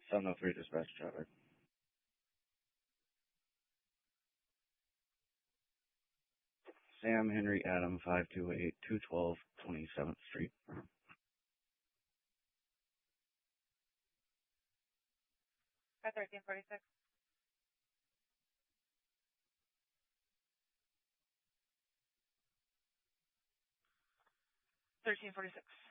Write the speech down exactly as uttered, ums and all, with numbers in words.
seven oh three dispatch traffic. Sam Henry Adam five two eight two twelve twenty-seventh Street. Car thirteen forty-six. thirteen forty-six.